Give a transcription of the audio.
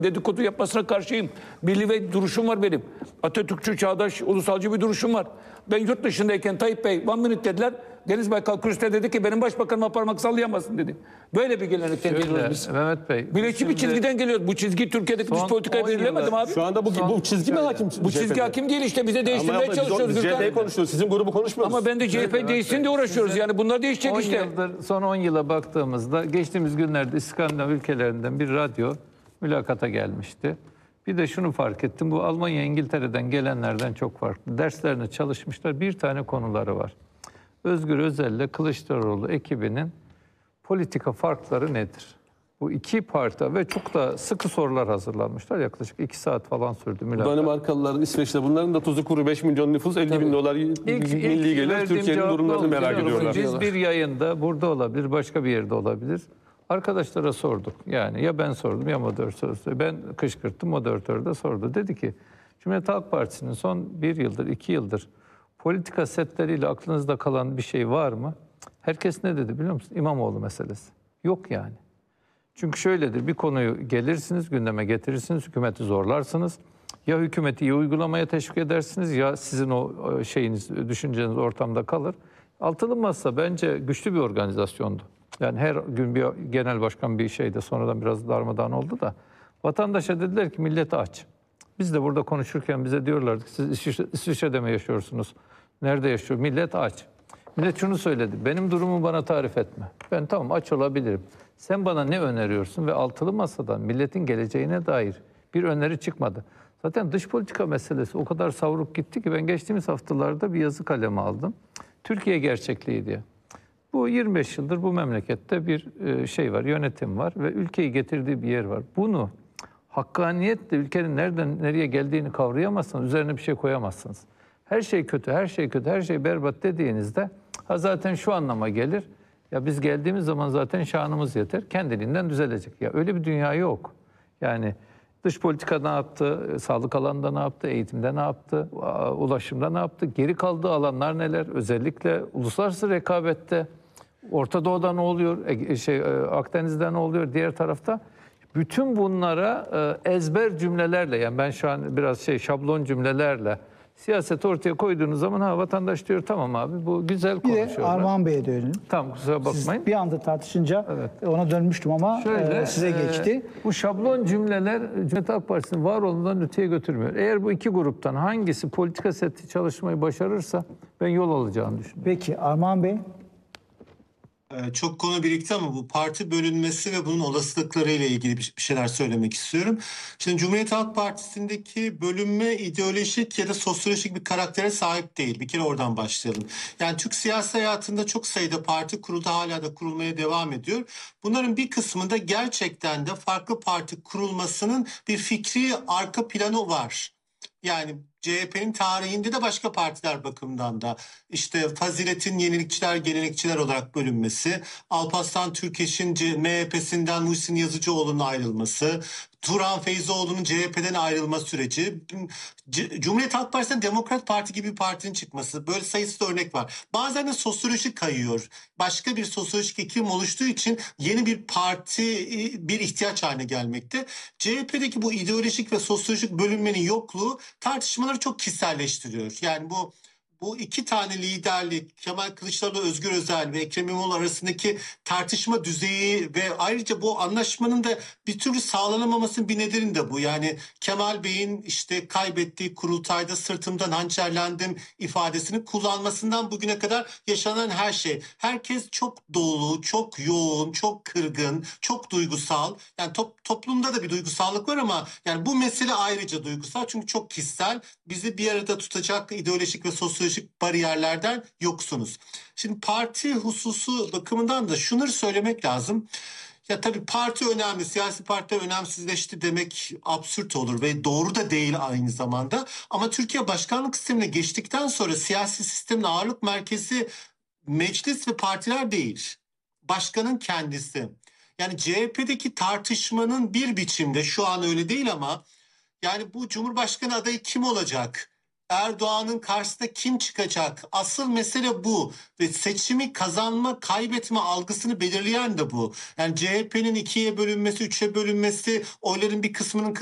Dedikodu yapmasına karşıyım. Milli ve duruşum var benim. Atatürkçü, çağdaş, ulusalcı bir duruşum var. Ben yurt dışındayken Tayyip Bey, one minute dediler. Deniz Baykal Kılıçdaroğlu dedi ki benim başbakanıma parmak sallayamazsın dedi. Böyle bir gelenekten geliyoruz biz. Mehmet Bey. Milliyetçi bir çizgiden geliyoruz. Bu çizgi Türkiye'deki dış politikaya belirlemedim abi. Şu anda bu çizgi mi hakim? Bu çizgi hakim değil işte. Bize değiştirmeye çalışıyoruz. Biz CHP'yi konuşuyoruz. Sizin grubu konuşmuyoruz. Ama ben de CHP değişsin diye uğraşıyoruz. Yani bunlar değişecek işte. Son 10 yıla baktığımızda geçtiğimiz günlerde İskandinav ülkelerinden bir radyo mülakata gelmişti. Bir de şunu fark ettim. Bu Almanya, İngiltere'den gelenlerden çok farklı. Derslerine çalışmışlar. Bir tane konuları var. Özgür Özel'le Kılıçdaroğlu ekibinin politika farkları nedir? Bu iki parti ve çok da sıkı sorular hazırlanmışlar. Yaklaşık 2 saat falan sürdü mülakat. Danimarkalılar, İsveç'te bunların da tuzu kuru 5 milyon nüfus, 50 bin dolar milli gelir. Türkiye'nin durumlarını merak ediyorlar. Biz bir yayında burada olabilir, başka bir yerde olabilir. Arkadaşlara sorduk. Yani ya ben sordum ya moderatör. Ben kışkırttım, moderatör de sordu. Dedi ki Cumhuriyet Halk Partisi'nin son 1 yıldır, 2 yıldır politika setleriyle aklınızda kalan bir şey var mı? Herkes ne dedi biliyor musun? İmamoğlu meselesi. Yok yani. Çünkü şöyledir, bir konuyu gelirsiniz, gündeme getirirsiniz, hükümeti zorlarsınız. Ya hükümeti iyi uygulamaya teşvik edersiniz ya sizin o şeyiniz, düşünceniz ortamda kalır. Altılı Masa bence güçlü bir organizasyondu. Yani her gün bir genel başkan bir şeyde sonradan biraz darmadağın oldu da. Vatandaşa dediler ki milleti aç. Biz de burada konuşurken bize diyorlardı ki siz İsviçre'de mi yaşıyorsunuz? Nerede yaşıyor? Millet aç. Millet şunu söyledi. Benim durumumu bana tarif etme. Ben tamam aç olabilirim. Sen bana ne öneriyorsun? Ve altılı masadan milletin geleceğine dair bir öneri çıkmadı. Zaten dış politika meselesi o kadar savruk gitti ki ben geçtiğimiz haftalarda bir yazı kaleme aldım. Türkiye gerçekliği diye. Bu 25 yıldır bu memlekette bir şey var, yönetim var ve ülkeyi getirdiği bir yer var. Bunu hakkaniyetle ülkenin nereden nereye geldiğini kavrayamazsanız, üzerine bir şey koyamazsınız. Her şey kötü, her şey kötü, her şey berbat dediğinizde zaten şu anlama gelir. Ya biz geldiğimiz zaman zaten şanımız yeter, kendiliğinden düzelecek. Ya öyle bir dünya yok. Yani dış politika ne yaptı, sağlık alanında ne yaptı, eğitimde ne yaptı, ulaşımda ne yaptı, geri kaldığı alanlar neler, özellikle uluslararası rekabette, Orta Doğu'da ne oluyor, Akdeniz'de ne oluyor, diğer tarafta. Bütün bunlara ezber cümlelerle, yani ben şu an biraz şablon cümlelerle siyaset ortaya koyduğunuz zaman vatandaş diyor tamam abi bu güzel konuşuyorlar. Bir de Armağan Bey'e dönelim. Tamam kusura bakmayın. Siz bir anda tartışınca ona dönmüştüm ama size geçti. Bu şablon cümleler Cumhuriyet Halk Partisi'nin var olduğundan öteye götürmüyor. Eğer bu iki gruptan hangisi politika seti çalışmayı başarırsa ben yol alacağını düşünüyorum. Peki Armağan Bey? Çok konu birikti ama bu parti bölünmesi ve bunun olasılıkları ile ilgili bir şeyler söylemek istiyorum. Şimdi Cumhuriyet Halk Partisi'ndeki bölünme ideolojik ya da sosyolojik bir karaktere sahip değil. Bir kere oradan başlayalım. Yani Türk siyasi hayatında çok sayıda parti kuruldu, hala da kurulmaya devam ediyor. Bunların bir kısmında gerçekten de farklı parti kurulmasının bir fikri arka planı var. Yani CHP'nin tarihinde de başka partiler bakımından da işte Fazilet'in yenilikçiler, gelenekçiler olarak bölünmesi, Alparslan Türkeş'in MHP'sinden Muhsin Yazıcıoğlu'nun ayrılması, Turan Feyzoğlu'nun CHP'den ayrılma süreci, Cumhuriyet Halk Partisi'nden Demokrat Parti gibi bir partinin çıkması, böyle sayısız örnek var. Bazen de sosyolojik kayıyor. Başka bir sosyolojik iklim oluştuğu için yeni bir parti bir ihtiyaç haline gelmekte. CHP'deki bu ideolojik ve sosyolojik bölünmenin yokluğu tartışmaları çok kişiselleştiriyor. Yani bu iki tane liderlik, Kemal Kılıçdaroğlu, Özgür Özel ve Ekrem İmamoğlu arasındaki tartışma düzeyi ve ayrıca bu anlaşmanın da bir türlü sağlanamamasının bir nedeni de bu. Yani Kemal Bey'in işte kaybettiği kurultayda sırtımdan hançerlendim ifadesini kullanmasından bugüne kadar yaşanan her şey. Herkes çok dolu, çok yoğun, çok kırgın, çok duygusal. Yani toplumda da bir duygusallık var ama yani bu mesele ayrıca duygusal çünkü çok kişisel. Bizi bir arada tutacak ideolojik ve sosyolojik bariyerlerden yoksunuz. Şimdi parti hususu bakımından da şunları söylemek lazım. Ya tabii parti önemli, siyasi partiler önemsizleşti demek absürt olur ve doğru da değil aynı zamanda. Ama Türkiye başkanlık sistemine geçtikten sonra siyasi sistemin ağırlık merkezi meclis ve partiler değil. Başkanın kendisi. Yani CHP'deki tartışmanın bir biçimde şu an öyle değil ama yani bu Cumhurbaşkanı adayı kim olacak? Erdoğan'ın karşısında kim çıkacak? Asıl mesele bu. Ve seçimi kazanma, kaybetme algısını belirleyen de bu. Yani CHP'nin 2'ye bölünmesi, 3'e bölünmesi, oyların bir kısmının